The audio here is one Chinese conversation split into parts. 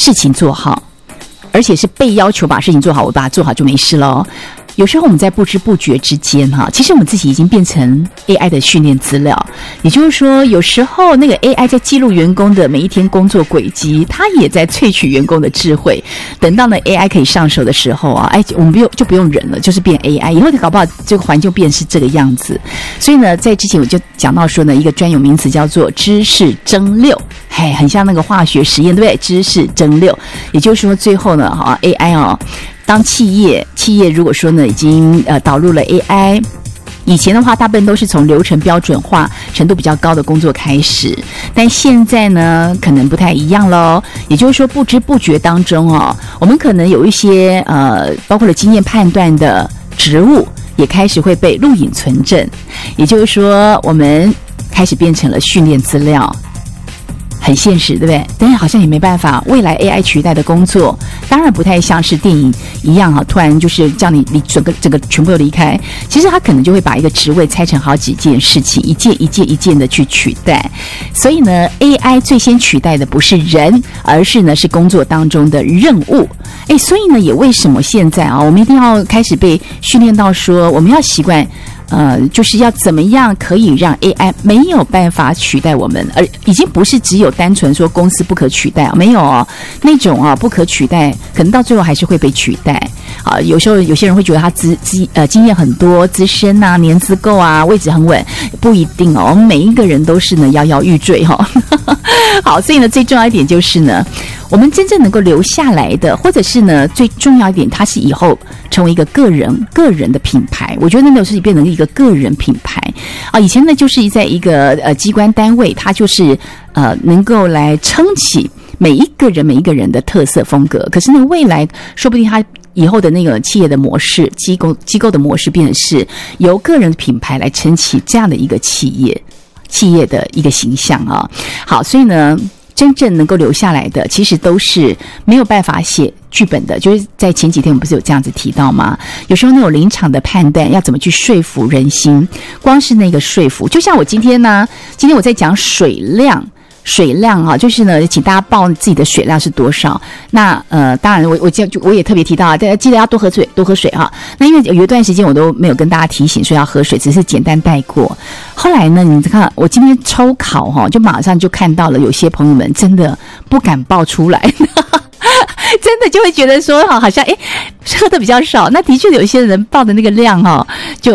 事情做好，而且是被要求把事情做好，我把它做好就没事了。有时候我们在不知不觉之间其实我们自己已经变成 AI 的训练资料，也就是说有时候那个 AI 在记录员工的每一天工作轨迹，它也在萃取员工的智慧。等到呢 AI 可以上手的时候我们就不用人了，就是变 AI， 以后搞不好这个环境变是这个样子。所以呢在之前我就讲到说呢，一个专有名词叫做知识蒸馏，很像那个化学实验，对不对？知识蒸馏，也就是说最后呢AI当企业如果说呢已经导入了 AI， 以前的话大部分都是从流程标准化程度比较高的工作开始，但现在呢可能不太一样咯。也就是说不知不觉当中我们可能有一些包括了经验判断的职务也开始会被录影存证，也就是说我们开始变成了训练资料。很现实，对不对？但是好像也没办法，未来 AI 取代的工作当然不太像是电影一样突然就是叫你整个全部都离开。其实他可能就会把一个职位拆成好几件事情，一件的去取代。所以呢 AI 最先取代的不是人，而是呢是工作当中的任务。所以呢也为什么现在我们一定要开始被训练到说我们要习惯就是要怎么样可以让 AI 没有办法取代我们，而已经不是只有单纯说公司不可取代，没有那种不可取代，可能到最后还是会被取代。有时候有些人会觉得他经验很多，资深年资够位置很稳，不一定我们每一个人都是呢摇摇欲坠好，所以呢最重要一点就是呢，我们真正能够留下来的，或者是呢最重要一点，它是以后成为一个个人的品牌。我觉得那都是变成一个个人品牌以前呢就是在一个机关单位，它就是能够来撑起每一个人的特色风格。可是呢未来说不定它以后的那个企业的模式，机构的模式变成是由个人品牌来撑起这样的一个企业的一个形象好，所以呢真正能够留下来的其实都是没有办法写剧本的。就是在前几天我们不是有这样子提到吗？有时候那种临场的判断要怎么去说服人心，光是那个说服，就像我今天我在讲水量就是呢请大家报自己的水量是多少。那当然我也特别提到大家记得要多喝水那因为有一段时间我都没有跟大家提醒说要喝水，只是简单带过。后来呢你看我今天抽考就马上就看到了有些朋友们真的不敢报出来真的就会觉得说好像喝的比较少。那的确有一些人报的那个量就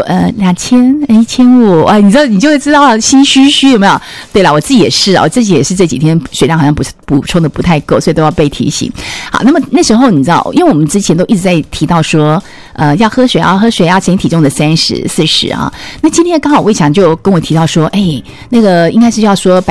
2000、1500你知道，你就会知道心虚有没有？对了，我自己也是我自己也是这几天水量好像补充的不太够，所以都要被提醒。好，那么那时候你知道，因为我们之前都一直在提到说要喝水要乘体重的30、40那今天刚好魏强就跟我提到说那个应该是要说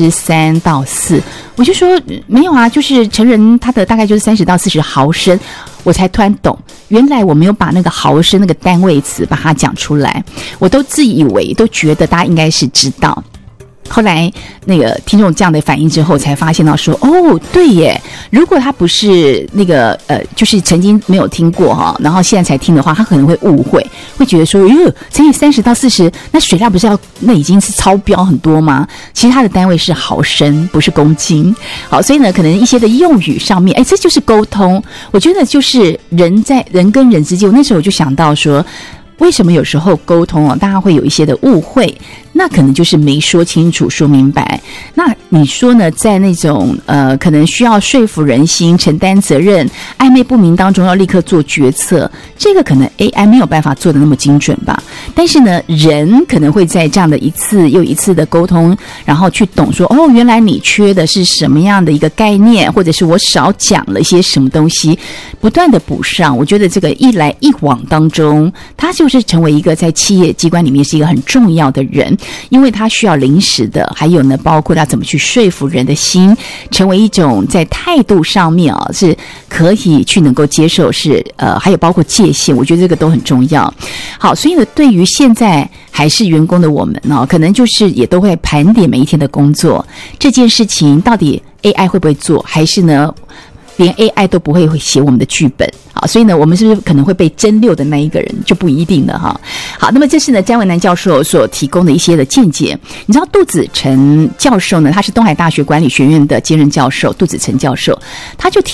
3%到4%，我就说没有就是成人他的大概就是30到40毫升。我才突然懂，原来我没有把那个毫升那个单位词把它讲出来，我都自以为都觉得大家应该是知道。后来那个听众这样的反应之后，才发现到说对耶，如果他不是那个就是曾经没有听过然后现在才听的话，他可能会误会，会觉得说乘以30到40，那水量不是那已经是超标很多吗？其实它的单位是毫升，不是公斤。好，所以呢可能一些的用语上面这就是沟通。我觉得就是人跟人之间，我那时候我就想到说，为什么有时候沟通大家会有一些的误会，那可能就是没说清楚说明白。那你说呢，在那种可能需要说服人心、承担责任、暧昧不明当中要立刻做决策，这个可能 AI 没有办法做得那么精准吧。但是呢人可能会在这样的一次又一次的沟通，然后去懂说原来你缺的是什么样的一个概念，或者是我少讲了一些什么东西，不断的补上。我觉得这个一来一往当中，它就是成为一个在企业机关里面是一个很重要的人，因为他需要临时的，还有呢包括他怎么去说服人的心，成为一种在态度上面是可以去能够接受，是还有包括界限，我觉得这个都很重要。好，所以呢对于现在还是员工的我们可能就是也都会盘点每一天的工作，这件事情到底 AI 会不会做，还是呢连 AI 都不会写我们的剧本。好，所以呢我们是不是可能会被蒸馏的那一个人就不一定了好，那么这是呢詹文男教授所提供的一些的见解。你知道杜子成教授呢，他是东海大学管理学院的兼任教授，杜子成教授他就提